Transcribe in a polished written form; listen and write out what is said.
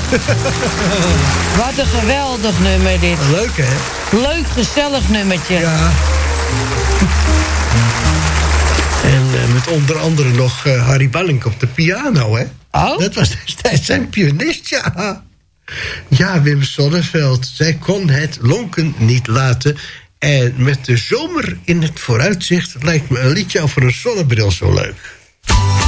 Wat een geweldig nummer dit. Leuk, hè? Leuk, gezellig nummertje. Ja. En met onder andere nog Harry Ballink op de piano, hè? Oh? Dat was destijds zijn pianist, ja. Ja, Wim Sonneveld. Zij kon het lonken niet laten. En met de zomer in het vooruitzicht lijkt me een liedje over een zonnebril zo leuk.